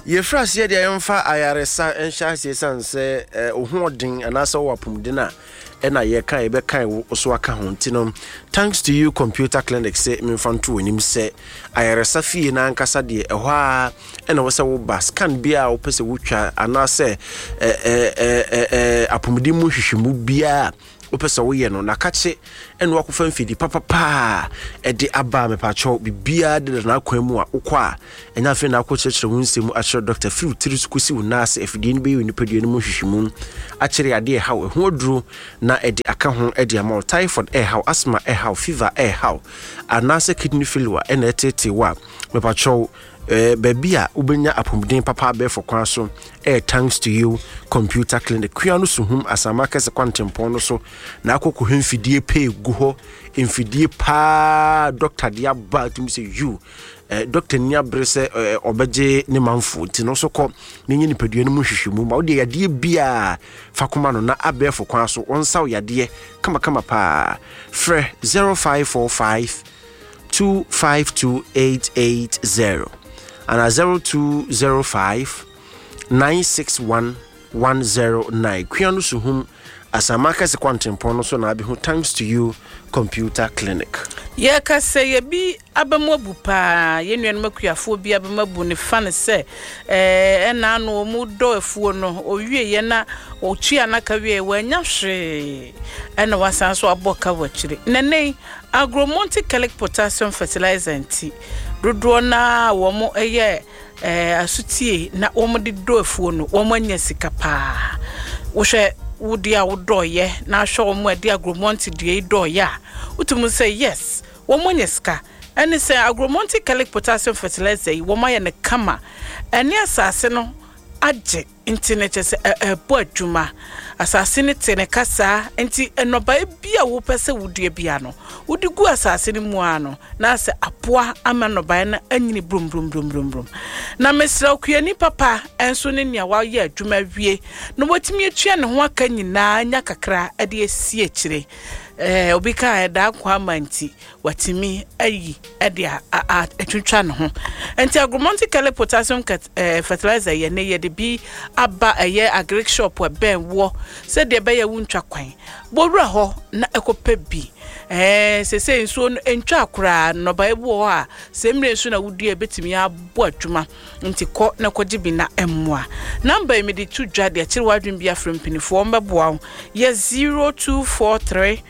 Ye phrase ye dia yemfa ayaresa enhya sesan se ohodin anasa wapumdina ena ye kan ye be kan so aka hontinom. Thanks to you computer clinic say memfanto onim se ayaresa fie na ankasa de ehwa a ena wo se wo bas kan bia wo pese wotwa anasa apumdi mu hwehwemu bia opesa wo ye no na kache eno wakofa mfidi papa ede aba mepacho bibia de na akwan mu a ukwa enya fe na akokyekere wo nsemu a Dr. Phil Tirisukusi wo nase afidi ni be yi nipadua ni mu hwehwemu a kire ade haw eho duru na ede aka ho ede ama typhoid haw asthma haw fever haw anase kidney failure ena etete wa mepacho Babia ubenya apumden papa be for kwan so thanks to you computer clinic kwianu suhum asamaka se kwantempon no so na akoko hemfidie pay gu ho emfidie pa doctor dia ba tumi say you doctor nia brese obeje ne manfo ti no so ko ne nyi nipadua no mu hwehwemu ma ode yade bia fakoma no na abe for kwan so onsaw yade kama pa fre 0545 252880 and 0205 961 109 Kwianu suhum asamaka se kwantempon no so na abi ho thanks to you computer clinic. Ye ka se ye bi abamobu pa ye nuanu makuafo bi abamabu ne fa ne se ena no mu do afuo no owie ye na otwi anaka wie wanya hwe ena wasan so aboka wachire nene Agromonti Calic potassium fertilizer anti dodo na wo mo eye asutie na wo mo de do afuo no wo mo anya sika pa wo hwe wudi a wodoye na hwe wo mo ade Agromonti de doye utum say yes wo mo anya sika ene say Agromonti Calic potassium fertilizer wo ma ye ne kama ene asase no age internet se bo adwuma asase ne tene kasa enti enoba bia wo pese wudue bia no wudi gu asase ne mu ano na se apoa ama noba na anyini brum na mesra okuani papa enso ne nia wa ye adwuma wie no wotimi atua ne ho aka nyina nya kakra ade esi akire obika eda kwa manti watimi ayi ade atwetwa ne ho enti Agromonti Calic potassium fertilizer ye ne ye de bi aba eye agric shop we ben wo se de be ye wuntwa kwan bowura ho na ekopa bi se nso entwa akura no ba ebu ho a se mre nso na wudi ebetimi abo adwuma nti ko na koji bi na emmoa number me de tu dwa de akire wadwun bi afrem pinifo mbeboa ye 0243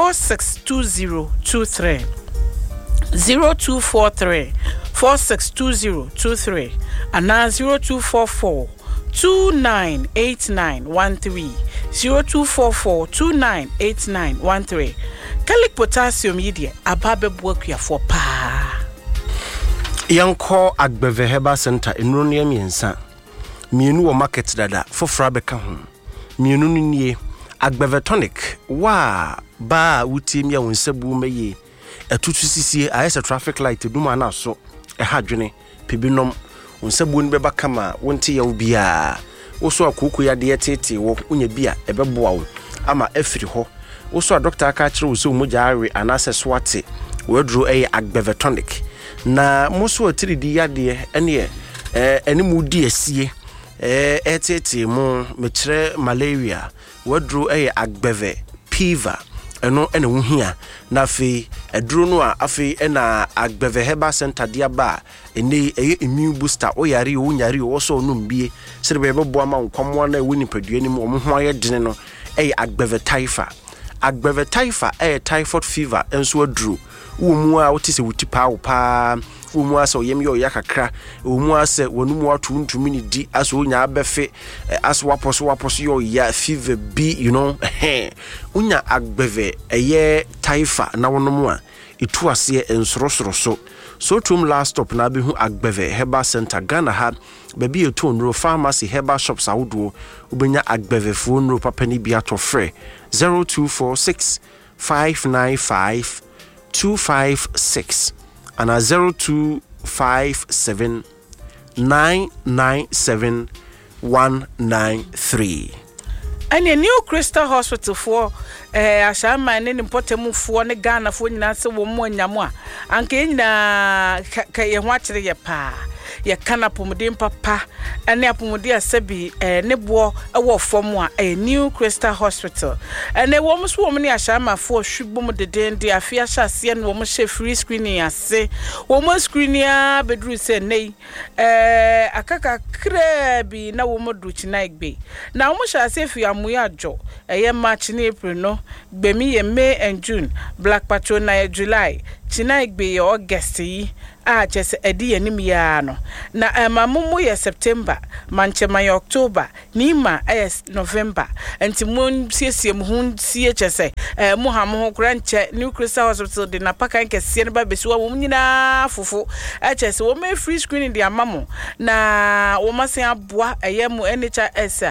462023 0243 462023 and 0244 298913 0244 298913 Calic potassium yidie ababebua kuafo pa yanko agbeve herbal center enuro ne miensa mienu wo market dada fofra beka ho mienu nie agbeve tonic wa ba wutim ya wonsabu meye atutu sisie ayesa traffic light duma na so hadwene pibinom wonsabu ni beba kama wonte ya ubia woso akoko ya de tete wo unya bia ebeboa wo ama afiri ho woso doctor aka kire wo so moja awe anase swate wedro agbeve tonic na moso atiridi ya de ene enimu di asie etete mu mekire malaria wedro agbeve fever eno ene wuhia na fe eduro no a afi ena agbeve herbal center dia ba ene immune booster o yare o nyare o so no mbie sirebe bebo ama nkwamo na woni padua ni mo ho aye dene no agbeve taifa typhoid fever enso aduro wo mu a wotise wutipa wo pa wo mu asa oyem yo yakakra wo mu asa wonu mu atu ntumi ni di aso onya abefe aso waposo yo ya fever be you know unya agbeve taifa na wono mu a itu ase ensorosoro so tum last stop na be hu agbeve herbal center Ghana ha baby eto nro pharmacy herbal shops awodo ubenya agbeve fu nro papa ni bia to frɛ 0246 595 256 and 0257 997 193. And a New Crystal Hospital for Ashama and important for the Ghana for Nasa woman Yamwa. Anke na watch the pa. ye kana pomodin papa ene apomodi asabi ne bo ewo fom a New Crystal Hospital ene wo mo so wo ne ahama fo hwibom deden de afia hyase ne wo mo hye free screening ase wo mo screening a bedru se nei akaka kra bi na wo mo du china igbe na wo mo hyase fi amoya adjo eye March ne April no gbemi ye May and June Black Patrol na July china igbe ye August yi a chese edi yenim ya no na mamumu ye September manchema ye October nima November enti mon siesie mu hun sie chese mu ha mu ho kranche New Crystal Hospital de na pakan kese ne ba besi wo nyina fufu chese wo me free screening de amamo na wo masen aboa mu NHS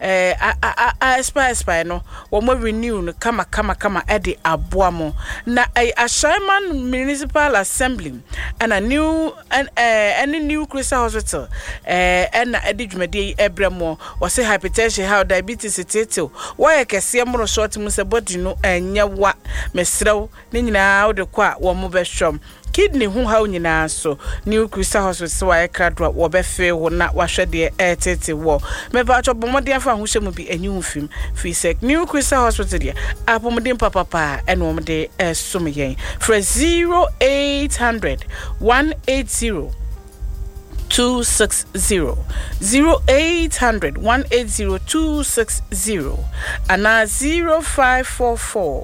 aspire no wo mo renew no kama edi aboa mo na Ashaiman Municipal Assembly and new any New Crystal Hospital and edijumedi ebremo was say hypertension how diabetes tetel why kese mo short mu se body no enya wa mesrew ne nyina wo de kwa wo mo behwom kidney hu ha nyina so New Crystal Hospital wa ekradwa wo befe wo na wahwede tete wo me ba cho bomode afa hu hye mu bi enyu fim fi sek New Crystal Hospital dia apomode papa en wo de som yen for 0800 180 260 0800 180 260 and 0544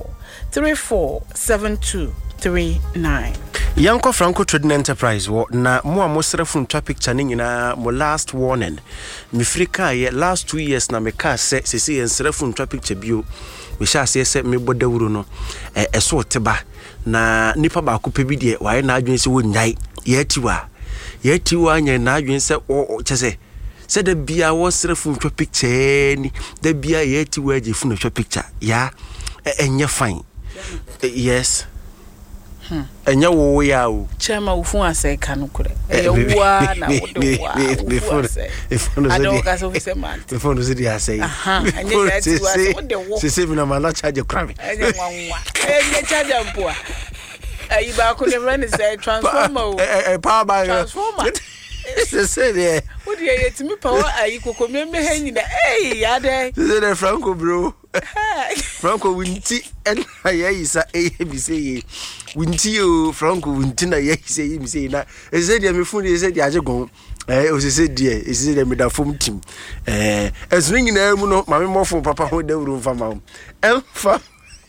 347239 Yanko Franco Trading Enterprise wo na mo amosrefun twa picture ni nyina mo last warning me frika ye last 2 years na me ka se ensrefun twa picture bio we sha se me bodawuru no eso teba na nipa ba ko pebi de waye na adwen se wo nyai ye tiwa nya na adwen se o chese se da bia wo srefun twa picture ni da bia ye tiwa age fun twa picture ya enye fine yes enya wo ya o chema ufun ase kanu kure ewa na wodowa before adoka so fi man before no zidi ase anya yati wa wodowo se na ma na charge crave enya nwanwa enya charge mpoa ayi ba ko le run say transformer power bank transformer se de what you yet me power ayi kokomeme hanyina ya de se de Franco bro Franco winti en ayi sa bi say winti o Franco winti na ye say mi say na e say de me fun e say de ajegon o say de e say de me da fom team esunu nyina mu no ma me mofo papa ho da wuru mfa ma emfa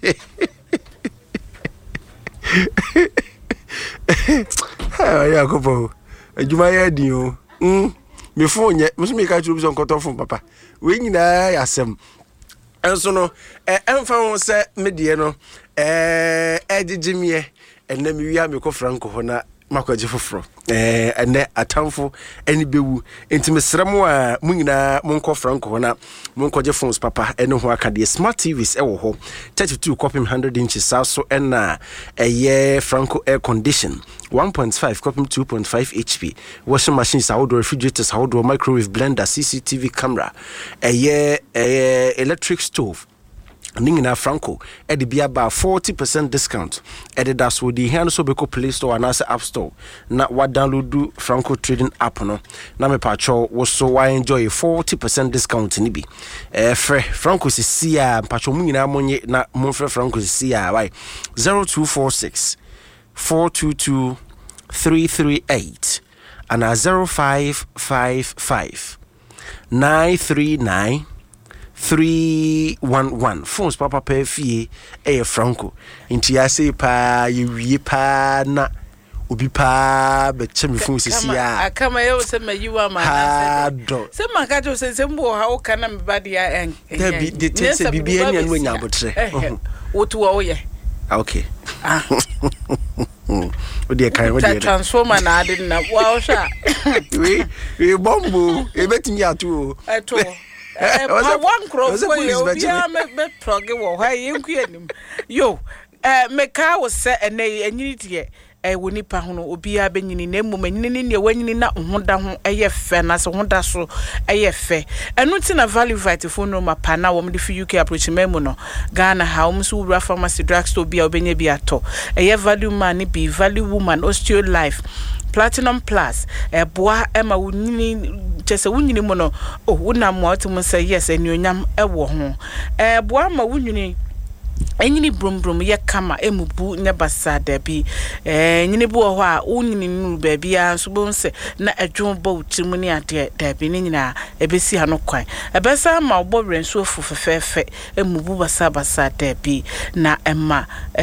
ya kopo adwuma ya di o me fon nye me so me ka churu so nkoto fon papa we nyina ya asem enso no emfa ho se me de no ejijimie enne me wi ameko Franco ho na makwaje foforo enne atamfo eni bewu enti mesremo a munyina monko Franco ho na monkwaje phones papa ene ho akade smart TVs ewo ho 32 copy 100 inches so enna Franco air condition 1.5 copy 2.5 HP washing machines outdoor refrigerators outdoor microwave blender CCTV camera electric stove Ningina Franco edi bia ba 40% discount edi das wo di hand so beko Play Store and App Store na wa download Franco Trading app no na me pacho wo so wa enjoy 40% discount ni bi Franco si a pacho mu nyina monye na mo frɛ Franco si a why 0246 422 338 and 0555 939 311 phones papa pay fee Franco inti ya say pa ye pa na obi pa be chemi phone sisi ya akama ye se mayiwa ma se maka jo se mbo ha o kana me bade ya en de te se bibi enya no nya botre wotu wo ye okay odi kan wo de transformer na ade na wa sha we bombo e betimi atu eto one crop for you bia me plug wo ha yenku anim yo me ka wo se ene anyiti woni pa hono obi a benyini na mmom anyini ne wanyini na hoda ho eye fe na se hoda so eye fe enu ti na value vitamin phone no mapa na wo mde fi UK approach memu no Ghana ha wo so wura pharmacy drugstore bi a obenya bi ato eye value man bi value woman osteo life Platinum Plus boa ema wunyini chese wunyini mo no wona mo atum say yes enuonyam ewo ho boa ma wunyini enyini brum ye kama emubu nya basa da bi nyini bu ho a wunyini nu ba bia so bo nse na adwon ba utimu ni ade da bi ni nyina ebesi ha no kwan ebesa ma obo renso fufefefe emubu basa da bi na ema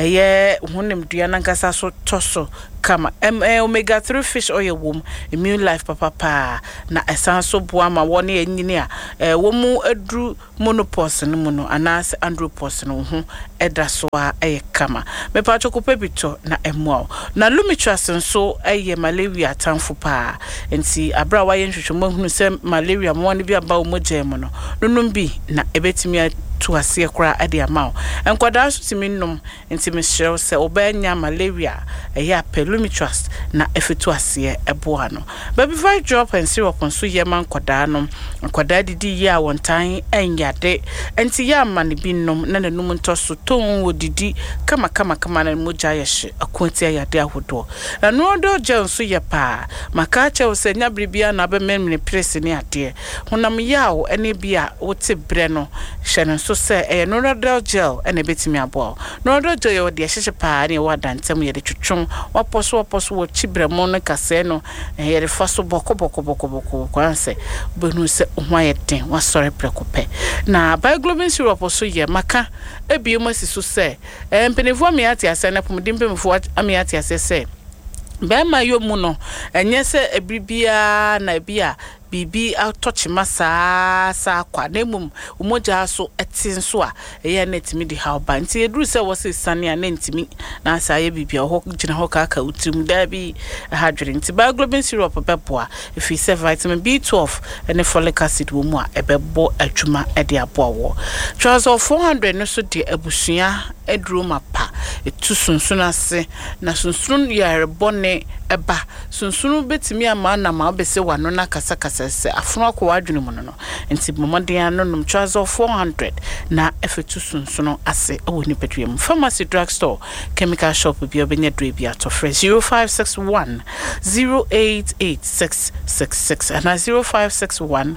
ye honem dua na nkasa so toso kama omega 3 fish oil wom immune life papa na esanso boa ma woni enyini a womu adru monopause no mu no anase andropause no ho edaso a kama me pa chokope bito na emo na lumitras nso malaria tanfo pa enti abra wa yenhwehwemo hunu se malaria mo ne bi aba o mogem no nunum bi na ebetimi to ase kra ade ama enkwada so timi nnum enti me hyew se obanya malaria Lumitras na efetu ase eboa no baby vai drop and syrup nso ye man kwada no kwada didi ya wontan enyade enti ya ma ne binom na nanum ntoso ton wodidi kama na moja yehye akonti ayade ahodo na no do je nso ye pa maka che wo senya bribia na be memne press ni ade honam yawo ene bia wote bre no hye no so se no rodel gel ene betimi abo no rodel gel yo de hye pa ne wadantem ye de twetwon waposo wo chibremo no kase no yere faso boko kwanse benu se hwayeten wasore prekope na bioglobin syrup so ye maka ebiemo siso se mpenefu amiati ase na pomdimpemefu amiati ase se be ma yomu no enye se ebribia na bia bibi autochi masa sa kwa nemum umoja so etin so a eye na timi di hawba nti eduru se wo se sane a na ntimi na sa ye bibi ho gina ho ka utim da bi hadwere nti bioglobin syrup beboa efi se vitamin B12 and folic acid wo mu a ebebo adwuma e de abowo trousers 400 no so de abusua eduru mapa etu sunsun ase na sunsun yare bone eba sunsun betimi ama na ma obese wano na kasa se afunu akwa adwene mu no enti momodin no trousers 400 na efetu sunsun ase ewoni pedwem pharmacy drugstore chemical shop bi obenye dre bi ato fresh 0561 088666 and 0561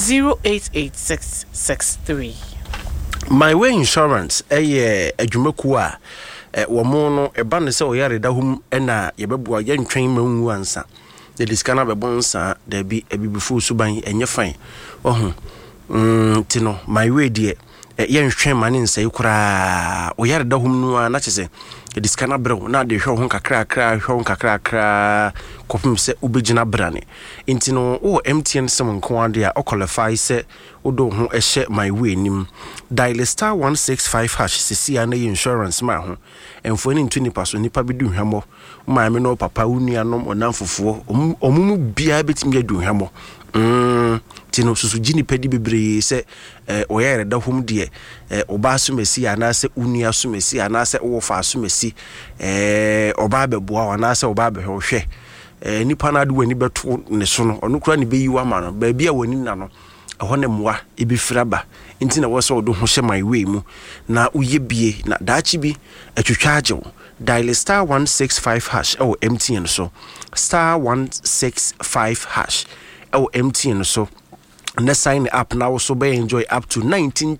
088663 My Way Insurance adwumaku a womo no eba ne se oyare da hum na yebebua yentwen manwu ansa the diskana bebonsa da bi ebibifu suban enye fan ohun tino My Way de yentwen mane nsai kura oyare da hum no na chese the diskana brew na de hwe ho kakra kopim se ubegina brane intino MTN sem nko ade a qualify se odo ho ehye My Way nim dial star 165# sisi na insurance ma ho emfoni ntuni paso nipa bedu hwemo ma me no papa unuanom onamfofo omumu bia betimi adu hwemo tino susu gini pedi bebre se oyere da hom de oba sumesi anase unua sumesi anase wofa sumesi oba beboa anase oba behwe nipa na adu wani beto ne so no ono kura ne beyiwa ma no ba bia wani na no ho ne moa ebifraba nti na wo so do ho hye My Way mu na uye bie na daachi bi atwetwa agyew dial star 165# MTN so star 165# MTN so and sign up now so be enjoy up to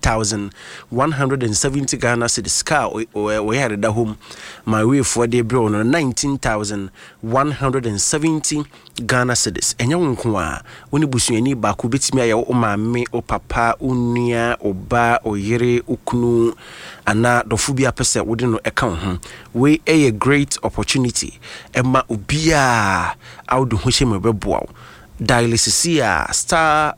19,170 Ghana cedis car we had at home My Way for the bro no 19,170 Ghana cedis enya wonko a woni busuani ba ko betimi aye o maame o papa onua oba oyere okunu ana dofu bia pese wode no eka ho we a great opportunity ema obia awdo ho hye mebeboa dial CCA star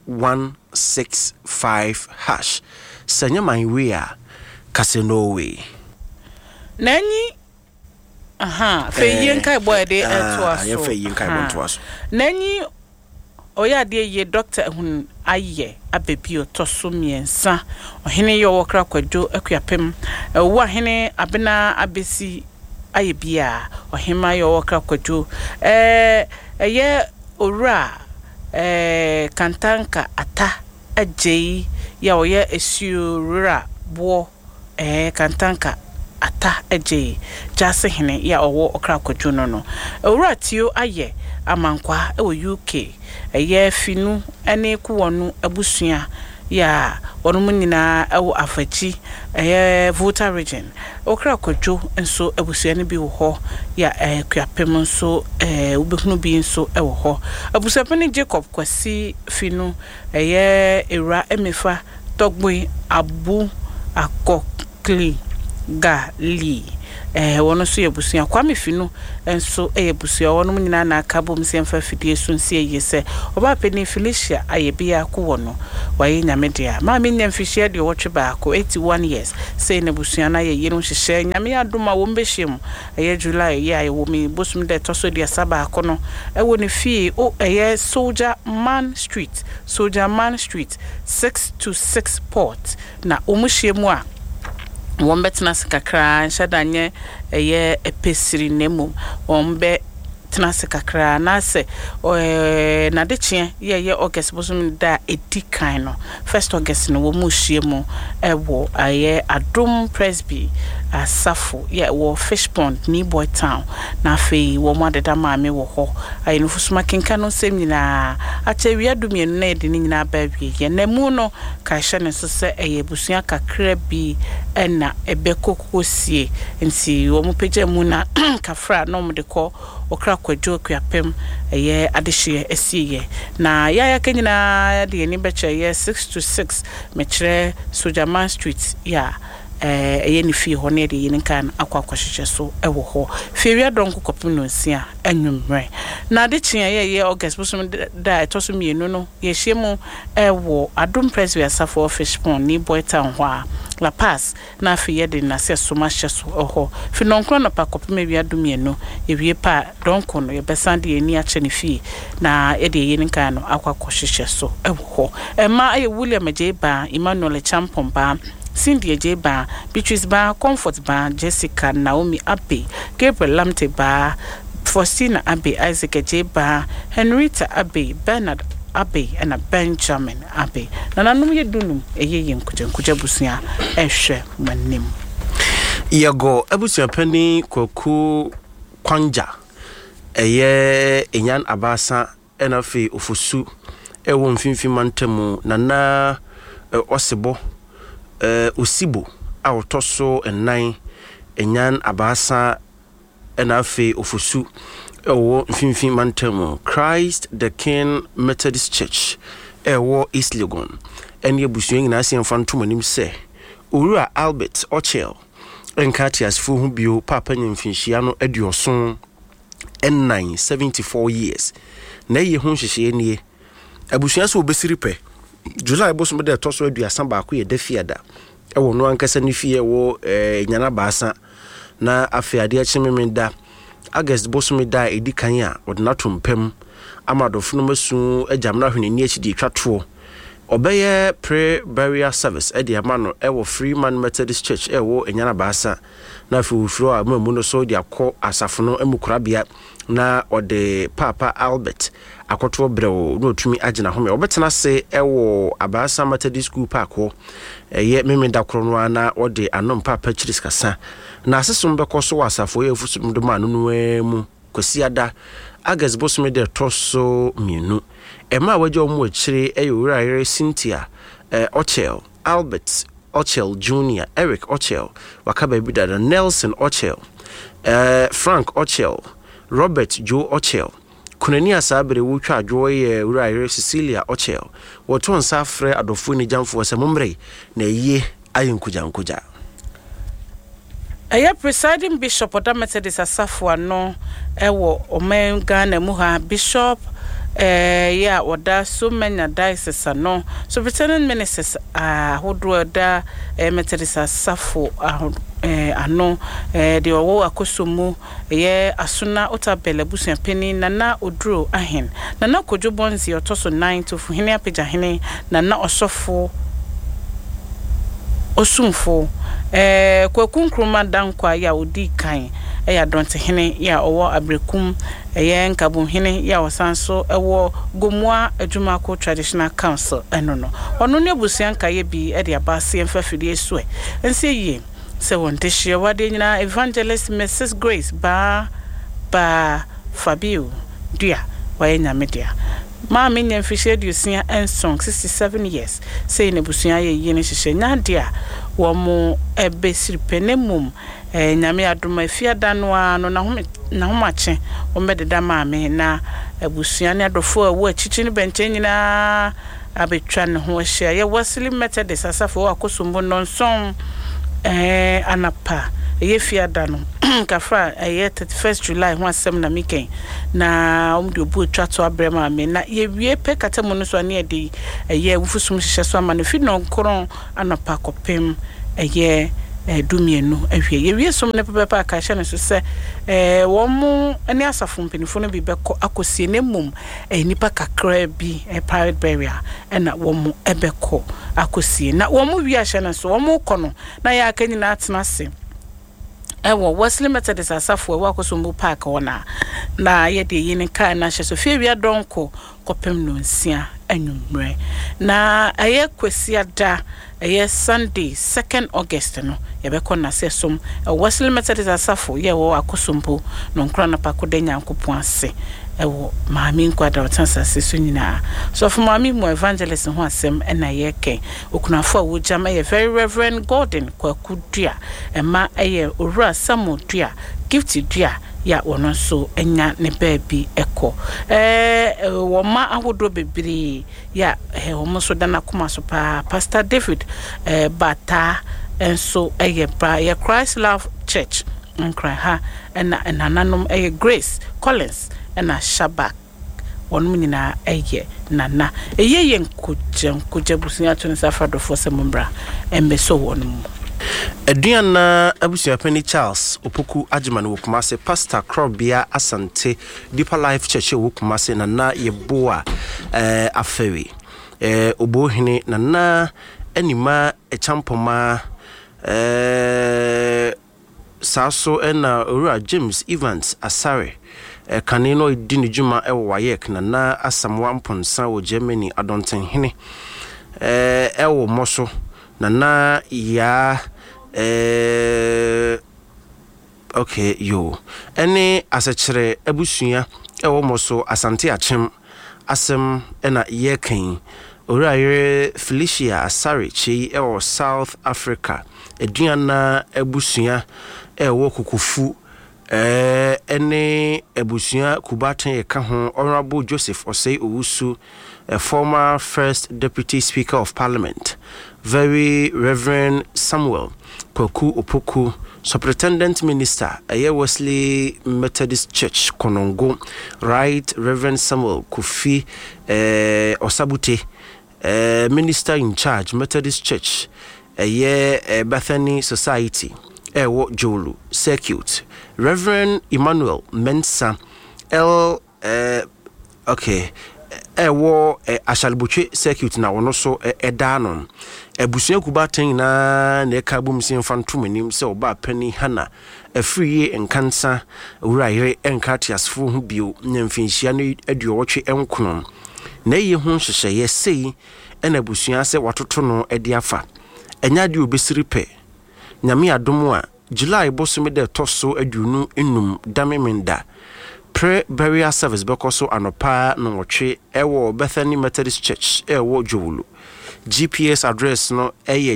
165#. Sanya My Way a Casino Way. Nani fe yen kai boy de to aso. Ya fe yen kai bon to aso. Nani oya de ye doctor hun aye abebio toso miensa. Ohene ye wokra kwadwo akuapem. Wo ahene abena abesi aye bia ohema ye okra kwadwo eye owura kantanka ata agye ya oye esiura bo kantanka ata agye jase hene ya owo okra kwadwo no owura tio aye amankwa e UK eye finu ene kuwonu abusua ya wono nyina ewo afachi Volta region okra kwadwo nso abusua ne bi wo ho ya kwapem nso ubehunu bi nso ewo ho abusua pani Jacob Kwasi finu era emefa togboi abu akokli gali wono so yebusua kwame finu enso eyebusua wono nyina na akabo msemfa fidie so nsie yese oba peni Felicia ayebia ko wono waye nyamedia ma me nyamfihia de wotwe baako 81 years say ne busua na ye yenu hihye nyame adoma wo mbehiem July ye aye wo mi bosum de toso dia saba akono ewo ne fie Soldier Man Street 626 Port na omuhyiemu a wombetena sikakra nshadanye epesiri nemu wombe tena sikakra na se na dechie ye August bosum da edikan no 1st August no wo muhyiemu ewo Adom Presby asafo wo Fish Pond ni Boy Town na fe wo madeda maame wo ho ayi no fusuma kenka no sem nyina ache wiadumienu na edi nyina bawie ye na mu no ka hye ne so se busua kakra bi na ebekokosie nti wo mupegya mu na kafra no mde ko okra kwadwo kwapem adehye esiye na ya kenyina de ni beche 626 mechre Soldier Man Street ni fi ho ne de yin kan akwakwahyeche so ewo ho fiwia donko kopim no nsia anwumre na de chia ye August bosum da etoso mienu no ye hyiemu ewo Adom Presby asafo Fish Pond ni Boy Town ho a La Paz na fi ye de na se soma hyeso ho fi nonkro no pa kopim ewia dumienu ewie pa donko no ye besande ye ni ache ne fi na ye de yin kan no akwakwahyeche so ewo ho ma William Ejeba Emmanuel Champon ba Cindy Ejeba, Beatrice Ba, Comfort Ba, Jessica Naomi Abe, Gabriel Lamte Ba, Faustina Abe, Isaac Ejeba, Henrietta Abe, Bernard Abe, and Benjamin Abe. Nananum ye dunum eye nkuja busia ehwe manim. Yago abusia pani kwaku kwanja enyan abasa enafe ofusu ewo mfimfim mantemu nana osebo Osibo autoso ennan enyan abasa enafe ofusu ewo mfimfim mantemu Christ the King Methodist Church ewo East Legon eni ebusuyen nyina asiemfa ntomanim se Owura Albert Ochel enkatias fu hu bio papa nyamfinhia no adioson ennan 74 years na ye hu hyehyɛ nie abusuan so obesiripe July bosum de toso aduasa ba ko ye dafiada ewo no ankasa ne fie wo nyana baasa na afiade achimemenda August bosum da edikan a odnato mpem amadofu no masu agyamna hwene ni achidi twato obeye prayer burial service edi amano ewo Freeman Methodist Church ewo nyana baasa na fufuro a mamu no so di akọ asafo no emukurabia na ode Papa Albert akoto brewo no tumi agina home obetena se ewo Abasa Methodist School Park ho memenda kro no na ode anom Papa Chiris kasa na asesum bekoso asafo ye fusum do manu no mu kwasiada August bosome de toso mienu ema waje omu akire Owura Cynthia Ochel Albert Ochel Jr. Eric Ochel wakaba bi dada Nelson Ochel Frank Ochel Robert Joe Ochel kunani asabere wotwa adwo ye Owura Cecilia Ochel woto nsa frɛ adofo ni jamfo se momre na ye ayenkuja presiding bishop of the Methodist asafo ano ewo omenga na mu ha bishop oda so many diocese no so returning ministers hodro da Methodist asafo ano de wo akosomu asuna otabele busuan pani nana odro ahen nana kodwo bonzi otoso 9 to fuhene apagya hene nana osofo osumfo kwaku nkruma dankwa ya odi kan ya donte ya owo abrekum nkabun hene ya wasanso ewo gomua adwumako traditional council enono ono ne busuan kaye bi de abase mfafidie so ense yi se wonte hye wade nyina evangelist Mrs Grace ba Fabio dia wayenya media ma me nya mfihye dusia ensong 67 years say ne busuan ye yi ne hye nya dia wo mo ebesiripenemum nyame adoma fiada no ano na homache o mededa ma me na abusuan ne adofo a wo achichi ne benche nyina abetwa ne ho hye ye Wesley Methodist asafo akosombo nonson anapa ye fiada no kafra 31st July ho asem na miken na omde obu atwa to abrema me na ye wie pe katamo no so ne de ye wufusum hye so ama no fi no nkron anapa kopem ye dumienu ahwe ye wie som ne pepepa aka hye ne so se wo mu ani asafo mpenifo no bi beko akosie ne mum nipa kakra bi private burial na wo mu ebeko akosie na wo mu wi ahye ne so wo mu kono na ya aka nyina atena se ewo Wesley Methodist asafo ewo akosombo park wona na ye de yin kan na hye so fie wi adonko kopem no nsia anwumre na aye kwasia da Sunday 2nd August no yebeko na sesom Wesley Methodist asafo ye wo akosombo no nkra na pakoda nyankopon ase ewo maami nkwada otansa seso nyina so for maami mo evangelist ho asem na yeke okunafo a wojama ye very reverend Gordon Kwakudua ema eye owura Samodua gift dua ya wono so enya ne baabi eko wo ma ahodo bebiri ya wo mo so dana kuma so pa Pastor David Bata enso eye bra ye Christ Love Church nkra ha na nanom eye Grace Collins na Shabak wonu nyina eye nana eye nkuja busunya to nsafado fo semumbra embeso wonu Ediana abusia Penny Charles Opoku Agyeman wo Kumase Pastor Krobia Asante Deeper Life Church wo Kumase nana yeboa afewi obohene nana anima echampoma saso ena Ora James Evans Asare kanino dini juma ewo wayek nana asamwa mponsa wo Germany adonten hene ewo moso nana ya okay yo ene asechere abusuya ewo moso asante achem asem ena yekan Oraire Felicia Asare chi ewo South Africa eduana abusuya ewo kukufu ene abusuya kubaten yeka ho Honorable Joseph Osei Owusu, a former first deputy speaker of parliament, very Reverend Samuel Kwaku Opoku, superintendent minister Wesley Methodist Church Konongo, right Reverend Samuel Kofi Osabute, minister in charge Methodist Church Bethany Society Ewo Jolu Circuit, Reverend Emmanuel Mensa L okay ewo Ashalbuche Circuit na wono so edanon ebusuya kubaten na eka bumsin fantumenim se oba pani hana afriye enkansa owuraire enkatiasfo hu bio nyamfinhia no aduowotwe enkono na ye hu hyehyeye sei ena ebusuya se watoto no edi afa enya de obesiripe nyame adom a July bosume de toso adunu enum damemenda pre burial service bekoso anopa no wotwe ewo Bethany Methodist Church ewo Jowulu. GPS address no eye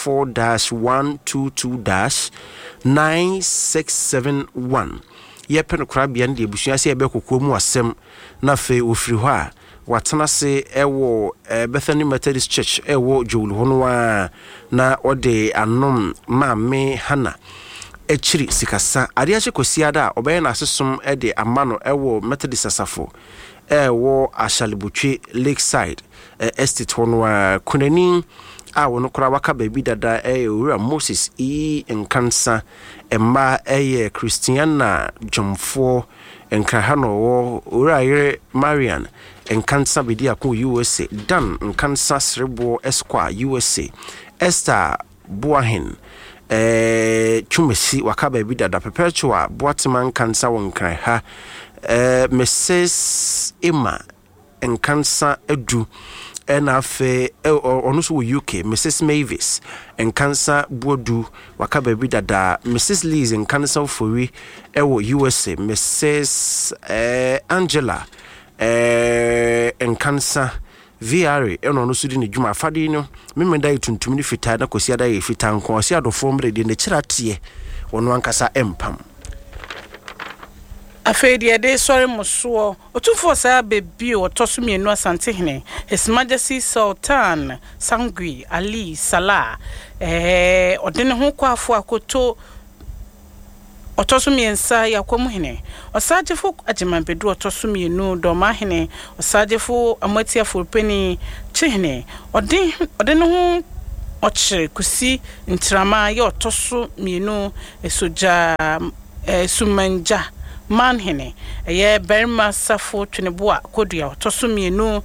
G4-122-9671 ye pen krabia ndi ebusua se ebekokwo mu asem na fe ofiri ho a watena se ewo Bethany Methodist Church ewo Jowulu hono wa na ode anom maame Hana echiri sikasa ade ache kosiada obeye na asesom ede amano ewo Methodist asafo ewo Ashalibutwe Lakeside estate hono kunani a wono kora waka baby dada owura Moses enkansa emma Christiana Jomfo enkahano wo owura Marian enkansa bedi akon USA Dan enkansa Srebo Esquire USA Esther Boahin Chumesi Wakaba Bida da Perpetua Boatman Cancer Wonkran ha Mrs. Emma and Cancer Edu NF also UK Mrs. Mavis and Cancer Bodu Wakaba Bida da Mrs. Lee's and Cancer Furi USA Mrs. Angela and Cancer VR eno no sudi ne dwuma afade no memenda yituntum ni fita na kosi ada ye fita nko osi adofo mre de ne kirate wono ankasa empam afedia de sori muso otufo sa bebi otoso mienu asante hene His Majesty Sultan Sangui Ali Salah odene ho kwafo akoto otoso miensa yakwamu hene osajefo ajemambedu otoso mienu doma hene osajefo amatia forpeni chihene odene ho oche kusi ntrama ya otoso mienu esoja sumanja man hene ye berma safo twineboa kodua otoso mienu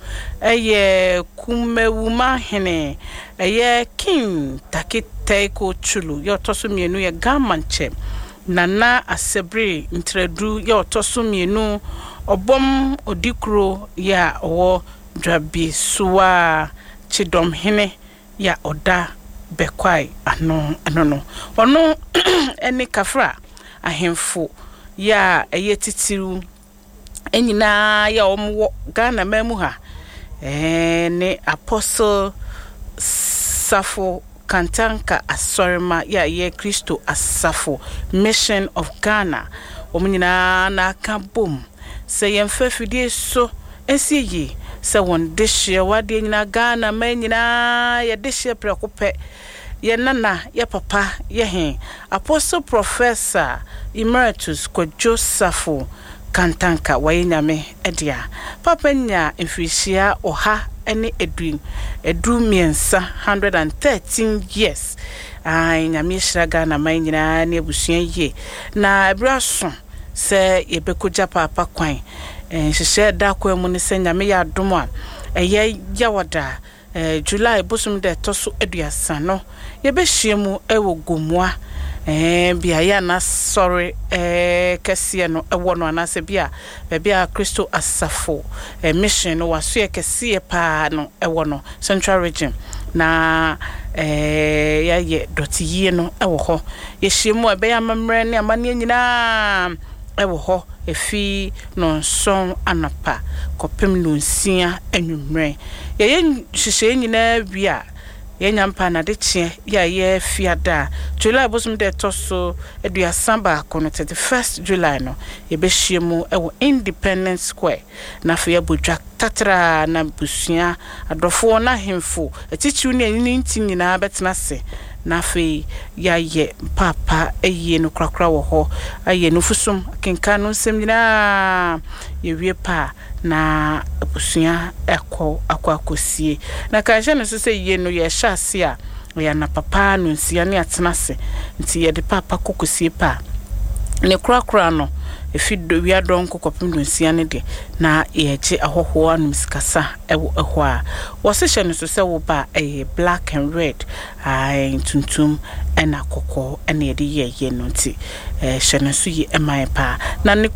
kumewuma hene king takiteko chulu ya otoso mienu ye gamanche Nana Asebre Intredu ya otoso mienu obom odikro ya owo dwabi suwa chidom hene ya oda bekwai ano ono eni kafra ahemfo ya titiru enyina ya omwo Ghana memu ha ne Apostle Safo Kantanka Asorima ya ye Kristo Asafo Mission of Ghana omunyina na kabom se yemfafidie so ensiyi se won dehye wade nyina Ghana manyina ya dehye prekope ye nana ya papa ye he Apostle Professor Emeritus Kwadwo Safo Kantanka wayenyame edia papa nya mfishia oha ene edu miensa 113 years nyame shiraga na manyina na ebusuan ye na abraso se yebekoja papa kwan hyehyɛ da kwa mu ne se nyame ya domo a eye yawada July bosum de toso aduasa no yebehyiemu ewo gomua bia ya na sorry kese no ewo no anase bia Kristo Asafo mission no waso kese pa no ewo no Central Region na ya ye dotiye no ewo ho yehyiemu ebe ya mamre ne amane nyina ewo ho efi no son anapa kopem no nsia anwumre ye hyehyɛ nyina bia yenyampa na de chie ya ye fiada July bosum de toso eduasamba kono 31st July no yebehyiemu ewo Independence Square na fa yabodwa tatra na busua adofo na hemfo atichiu ne nti nyina betena se na fa ya ye papa eye no krakra wo ho aye no fusum kenka no nsem nyina yewie pa na busua akwakosie na kaje no so se ye no ye hyase a ya na papa no nsia ne atenase nti ye de papa kokosie pa ne krakra no efido wi adon kokopem no nsia ne de na ye gye ahoho anum sikasa ewo eho a wo se hye no so se wo ba black and red tuntum ena kokko ena ye de ye no nti hye no so yi emaye pa na ne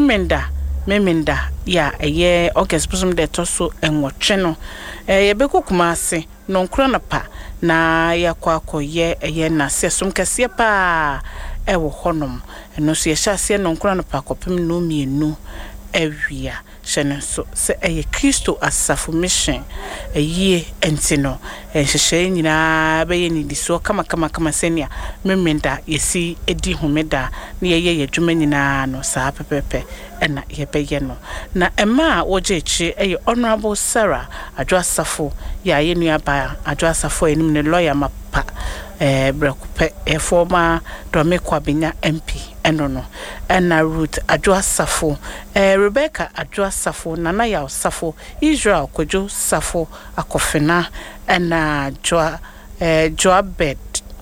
memenda ya August bosum de toso enwotwe no yebekokuma ase no nkro na pa na yakwa ye na sesum kase pa ewo honom no so ye hyase no nkro na pa kopem no mienu awia hye so se Kristo Asafo Mission entino hyehyɛ nyina be ye ni diso kama senia memenda yesi edi homeda na ye yadwuma nyina no saa pepepe ena yebeye no na ema wojechi Honorable Sarah Adwo Asafo ya ye nuaba Adwo Asafo enim ne lawyer mapa brekupe former Domekwa Benya MP eno ena Ruth Adwo Asafo Rebecca Adwo Asafo Nana ya Asafo Israel Kwadwo Safo Akofena ena Joabed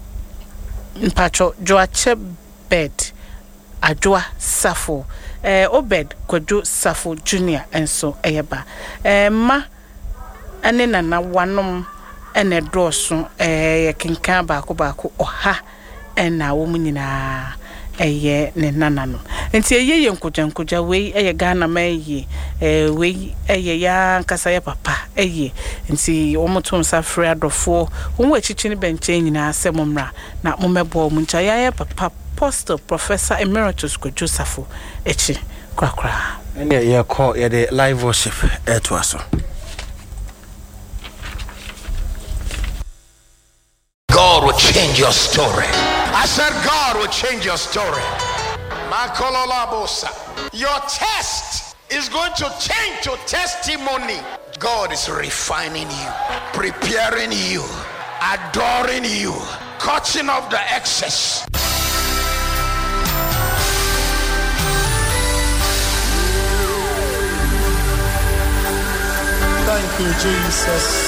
mpacho Joachebed Adwo Safo Obed Kwadwo Safo Junior enso eyeba ma ane nana wanom ene dɔɔso ye kenkan baako ɔha ena wo mu nyinaa eye ne nanano nti eye nkoja wei eye Ghana mayi wei eye ya nkasa ya papa eye nti omotom safre adofo wonwo achichi ne benche nyinaa se momra na momebo mu ncha ya papa Apostle Professor Emeritus Joseph echi krakra ene ye call ye the live worship to us. God will change your story. I said God will change your story. Your test is going to change to testimony. God is refining you, preparing you, adoring you, cutting off the excess. Thank you, Jesus.